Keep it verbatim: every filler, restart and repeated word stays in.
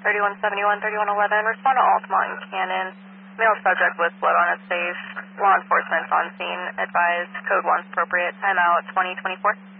thirty-one seventy-one, thirty-one eleven. Respond to Altamont and Cannon. Male subject with blood on his face. Law enforcement on scene. Advised. Code one appropriate. Time out twenty twenty-four.